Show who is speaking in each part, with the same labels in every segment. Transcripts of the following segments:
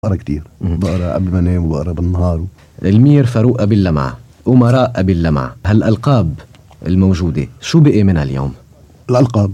Speaker 1: بقرا كتير، بقرا قبل ما انام وبقرا بالنهار.
Speaker 2: المير فاروق أبي اللمع، أمراء أبي اللمع، هالألقاب الموجودة شو بقي منها اليوم؟
Speaker 1: الألقاب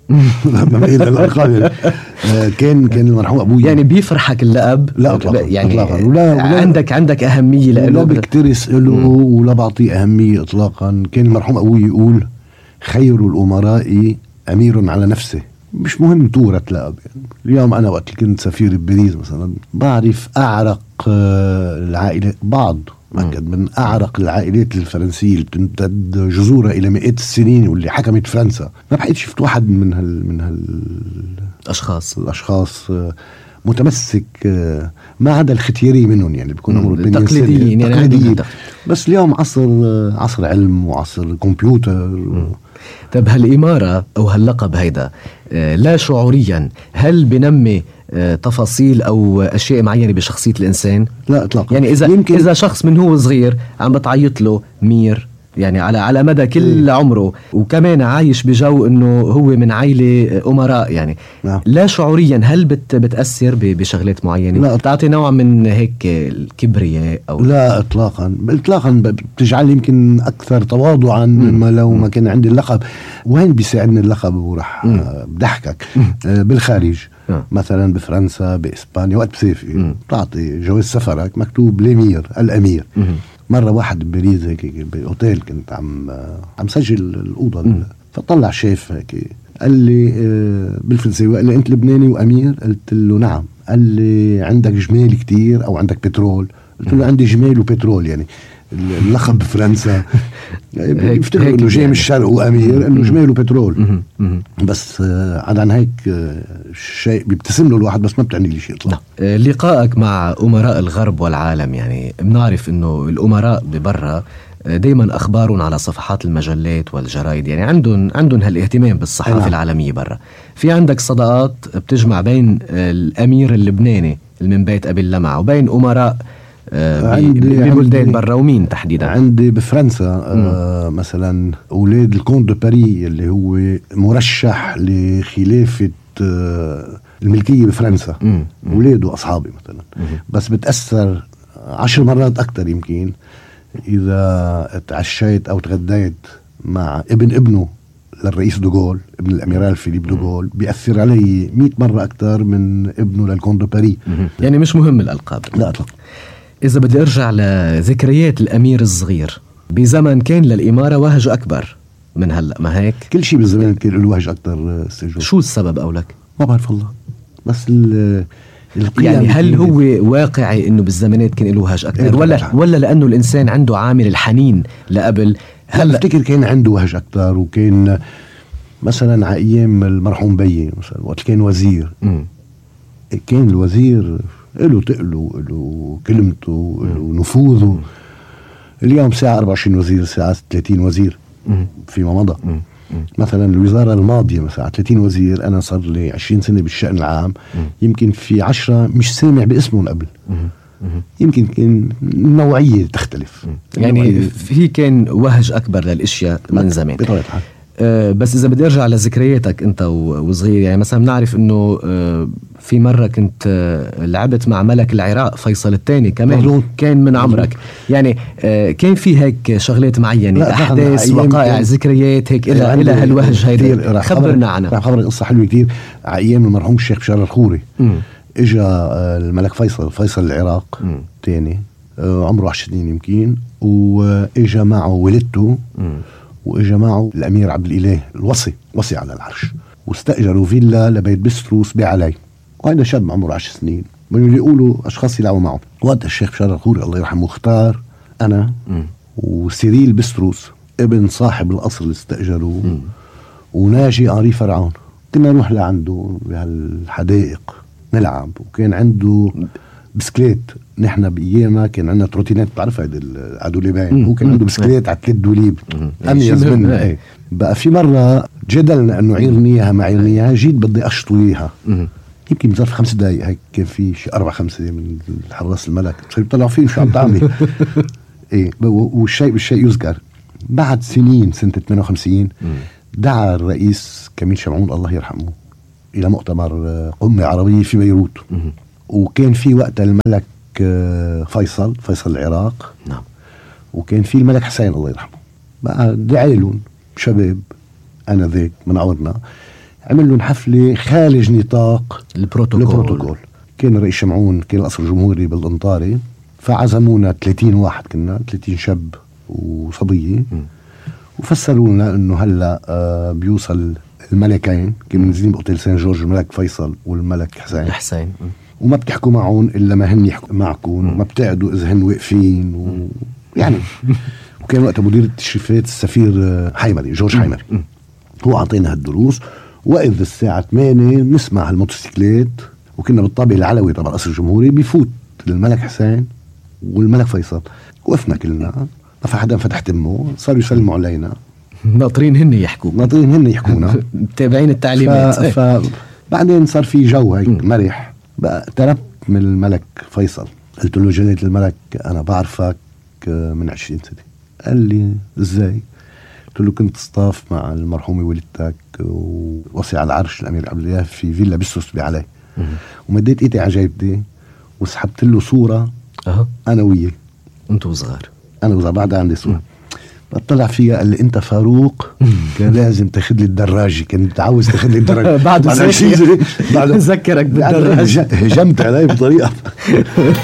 Speaker 1: الألقاب كان المرحوم أبوي
Speaker 2: يعني بيفرحك اللقب؟
Speaker 1: لا أطلاقا
Speaker 2: يعني
Speaker 1: أطلاقا. ولا
Speaker 2: عندك أهمية له؟
Speaker 1: لا بكترس له ولا بعطيه أهمية إطلاقا. كان المرحوم أبوي يقول خير الأمراء أمير على نفسه. مش مهم تورة لقب يعني. اليوم أنا وقت كنت سفير بباريس مثلا بعرف أعرق العائلات، بعض من أعرق العائلات الفرنسية اللي بتمتد جذورها إلى مئات السنين واللي حكمت فرنسا. ما بحيث شفت واحد من الأشخاص متمسك، ما عدا الختياري منهم يعني بيكون عمره
Speaker 2: التقليديين
Speaker 1: يعني بس اليوم عصر علم وعصر كمبيوتر.
Speaker 2: طب هالإمارة أو هاللقب هيدا لا شعوريا هل بنمي تفاصيل أو أشياء معينة بشخصية الإنسان؟
Speaker 1: لا إطلاقا.
Speaker 2: يعني إذا شخص من هو صغير عم بتعيط له مير يعني على مدى كل عمره، وكمان عايش بجو انه هو من عائلة امراء يعني لا شعوريا هل بتأثر بشغلات معينة؟
Speaker 1: لا
Speaker 2: بتعطي نوع من هيك الكبرياء او
Speaker 1: لا اطلاقا بتجعل يمكن اكثر تواضعا مما لو ما كان عندي اللقب. وين بيساعدني اللقب؟ وراح بضحكك بالخارج مثلا بفرنسا باسبانيا وقت بسافر بتعطي جواز سفرك مكتوب لامير الامير. مرة واحد بباريس هيك بأوتيل كنت عم سجل الأوضة فطلع شيف هيك قال لي بالفرنسية قال لي أنت لبناني وأمير؟ قلت له نعم. قال لي عندك جمال كتير أو عندك بترول؟ قلت له عندي جمال وبترول. يعني اللقب بفرنسا يفتكروا انه جاي من الشرق وامير انه جمال وبترول بس عن هيك شيء بيبتسم له الواحد بس ما بتعني لي شيء اطلاقا.
Speaker 2: لقائك مع امراء الغرب والعالم يعني بنعرف انه الامراء ببرا دايما اخبارهم على صفحات المجلات والجرايد، يعني عندهم هالاهتمام بالصحافه العالميه برا. في عندك صداقات بتجمع بين الامير اللبناني من بيت ابي اللمع وبين امراء ببلدان برا؟ ومين تحديدا؟
Speaker 1: عندي بفرنسا مثلا أولاد الكونت دو باري اللي هو مرشح لخلافة الملكية بفرنسا، أولاده أصحابي مثلا. بس بتأثر 10 مرات أكتر يمكن إذا تعشيت أو تغديت مع ابنه للرئيس دوغول، ابن الأميرال فيليب دوغول، بيأثر علي 100 مرة أكتر من ابنه للكونت دو باري.
Speaker 2: يعني مش مهم الألقاب؟
Speaker 1: لا أطلق.
Speaker 2: إذا بدي أرجع لذكريات الأمير الصغير بزمن كان للإمارة وهج أكبر من هلأ، ما هيك؟
Speaker 1: كل شيء بالزمان كان له وهج أكتر.
Speaker 2: شو السبب أولك؟
Speaker 1: ما بعرف والله، بس
Speaker 2: يعني هل هو واقعي إنه بالزمانات كان له وهج أكتر ولا لأنه الإنسان عنده عامل الحنين لقبل؟
Speaker 1: هل أفتكر كان عنده وهج أكتر. وكان مثلا على أيام المرحوم بيي مثلا وقت كان وزير كان الوزير له تقله له كلمته له نفوذه. اليوم ساعة 24 وزير، ساعة 30 وزير فيما مضى. مثلا الوزارة الماضية مثلا 30 وزير، أنا صار لي 20 سنة بالشأن العام، يمكن في 10 مش سامع باسمهم قبل. يمكن كان النوعية تختلف
Speaker 2: يعني في كان وهج أكبر للأشياء من زمان
Speaker 1: بطبيعة الحال.
Speaker 2: بس إذا بدي أرجع لذكرياتك أنت وصغير، يعني مثلا بنعرف أنه في مرة كنت لعبت مع ملك العراق فيصل الثاني كمان كان من عمرك، يعني كان في هيك شغلات معينة، أحداث وقائع ذكريات هيك إلى هالوهج هيدا، خبرنا عنها.
Speaker 1: راح خبرك قصة حلوة كتير. أيام المرحوم الشيخ بشار الخوري إجا الملك فيصل العراق تاني، عمره 10 سنين يمكن، وإجا معه ولدته وإجا معه الأمير عبد الإله الوصي على العرش، واستأجروا فيلا لبيت بستروس بعلي. وهذا شاب عمره 10 سنين من يقولوا أشخاص يلعبوا معه. وقت الشيخ بشار الخوري الله يرحمه اختار أنا وسيريل بستروس ابن صاحب القصر اللي استأجروه وناجي آري فرعون، كنا نروح لعنده بهالحدائق نلعب. وكان عنده بسكليت، نحن بأيامنا كان عندنا تروتينات، بعرف هيدا العدولي باين، هو كان عنده بسكليت على 3 دوليب أميز منه. بقى في مرة جدلنا أنه عيرني إياها ما عيرني إياها، جيت بدي أشطو إياها يمكن بظرف 5 دقايق هيك، كان في شي 4-5 من الحراس الملك صار يطلعوا فيه شو عم تعمل. والشيء يذكر بعد سنين، سنة 58 دعا الرئيس كميل شمعون الله يرحمه إلى مؤتمر قمة عربية في بيروت، وكان في وقت الملك فيصل العراق.
Speaker 2: نعم.
Speaker 1: وكان في الملك حسين الله يرحمه. بقى دعيلون شباب أنا ذيك من عمرنا، عمل لهم حفلة خارج نطاق البروتوكول. كان رئيس شمعون، كان القصر الجمهوري بالأنطاري، فعزمونا 30 واحد، كنا 30 شاب وصبية. وفسروا لنا انه هلا بيوصل الملكين، كانوا نازلين باوتيل سان جورج، الملك فيصل والملك حسين. وما بتحكوا معهم الا ما هن يحكوا معكم، وما بتقعدوا اذا هن واقفين يعني وكان وقتها مدير التشريفات السفير حيمري، جورج حيمري. هو عطينا هالدروس. وإذ الساعة 8 نسمع هالموتوسيكلات، وكنا بالطابق العلوي طبعا القصر الجمهوري، بيفوت الملك حسين والملك فيصل. وقفنا كلنا، ما في حدا فتح تمه، صاروا يسلموا علينا،
Speaker 2: ناطرين هن يحكونا متابعين التعليمات.
Speaker 1: فبعدين صار في جو هيك مرح. بقى اقتربت من الملك فيصل، قلت له جلالة الملك أنا بعرفك من 20 سنة. قال لي ازاي؟ قلت له كنت صطاف مع المرحومة والدتك ووصي على العرش الأمير عبد الله في فيلا بسوس بعلي. ومديت ايدي على جيبتي وسحبت له صورة أنا وياه،
Speaker 2: أنتوا صغار،
Speaker 1: أنا وصغار، بعد عندي صورة. بطلع فيها قال لي أنت فاروق كان لازم تاخد لي الدراجة، كنت عاوز تاخد لي الدراجة.
Speaker 2: بعد ذكرك بالدراجة،
Speaker 1: هجمت علي بطريقة